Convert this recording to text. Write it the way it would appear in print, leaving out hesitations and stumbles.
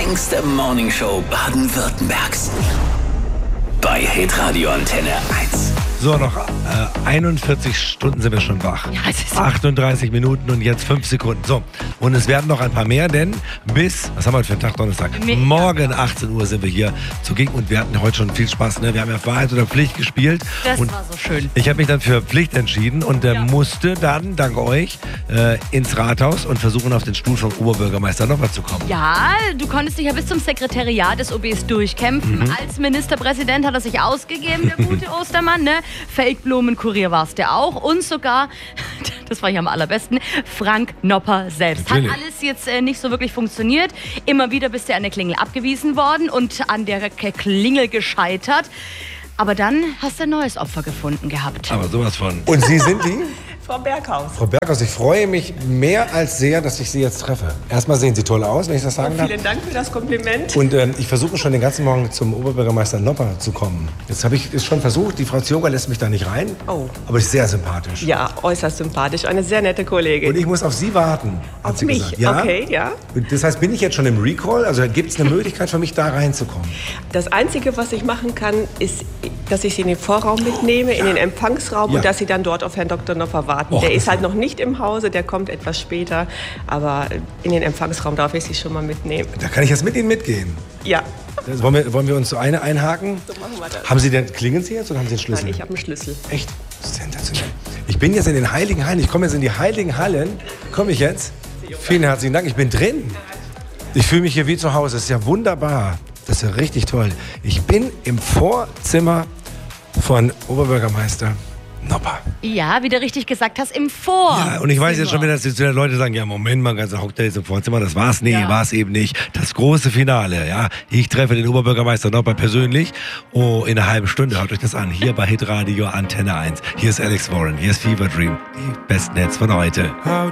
längste Morningshow Baden-Württembergs. Bei Hitradio Antenne 1. So, noch 41 Stunden sind wir schon wach. Ja, es ist 38 Minuten und jetzt 5 Sekunden. So, und es werden noch ein paar mehr, denn bis, was haben wir heute für einen Tag, Donnerstag? Morgen 18 Uhr sind wir hier zugegen und wir hatten heute schon viel Spaß. Ne? Wir haben ja Wahrheit oder Pflicht gespielt. Das und war so schön. ich habe mich dann für Pflicht entschieden und musste dann, dank euch, ins Rathaus und versuchen, auf den Stuhl vom Oberbürgermeister Nopper zu kommen. Ja, du konntest dich ja bis zum Sekretariat des OBs durchkämpfen. Als Ministerpräsident hat er sich ausgegeben, der gute Ostermann. Ne? Fake-Blumen-Kurier war es der auch. Und sogar, das war ja am allerbesten, Frank Nopper selbst. Natürlich. Hat alles jetzt nicht so wirklich funktioniert. Immer wieder bist du an der Klingel abgewiesen worden und an der Klingel gescheitert. Aber dann hast du ein neues Opfer gefunden gehabt. Aber sowas von. Und Sie sind die? Frau Berghaus. Frau Berghaus, ich freue mich mehr als sehr, dass ich Sie jetzt treffe. Erstmal sehen Sie toll aus, wenn ich das sagen darf. Vielen Dank für das Kompliment. Und ich versuche schon den ganzen Morgen zum Oberbürgermeister Nopper zu kommen. Jetzt habe ich es schon versucht, die Frau Zioga lässt mich da nicht rein. Oh. Aber ist sehr sympathisch. Ja, äußerst sympathisch. Eine sehr nette Kollegin. Und ich muss auf Sie warten, hat Auf sie mich? gesagt. Ja? Okay, ja. Und das heißt, bin ich jetzt schon im Recall? Also gibt es eine Möglichkeit für mich, da reinzukommen? Das Einzige, was ich machen kann, ist, dass ich Sie in den Vorraum mitnehme, in den Empfangsraum Ja. und dass Sie dann dort auf Herrn Dr. Nopper warten. Och, Der das ist halt ist- noch nicht im Hause, der kommt etwas später. Aber in den Empfangsraum darf ich Sie schon mal mitnehmen. Da kann ich jetzt mit Ihnen mitgehen. Ja, Wollen wir uns so eine einhaken? so machen wir das. Haben Sie denn, klingeln Sie jetzt oder haben Sie einen Schlüssel? Nein, ich habe einen Schlüssel. Echt? Sensationell. Ich bin jetzt in den Heiligen Hallen. Ich komme jetzt in die Heiligen Hallen. Komme ich jetzt? Vielen herzlichen Dank. Ich bin drin. Ich fühle mich hier wie zu Hause. Das ist ja wunderbar. Das ist ja richtig toll. Ich bin im Vorzimmer von Oberbürgermeister Nopper. Ja, wie du richtig gesagt hast, im Vorzimmer. Ja, und ich weiß jetzt schon wieder, dass jetzt wieder Leute sagen, ja Moment mal, ganz hockt der jetzt im Vorzimmer, das war's. Nee, Ja. war's eben nicht. Das große Finale, ja. Ich treffe den Oberbürgermeister Nopper persönlich. Oh, in einer halben Stunde, hört euch das an. Hier bei Hitradio Antenne 1. Hier ist Alex Warren, hier ist Fever Dream. Die besten Hits von heute. How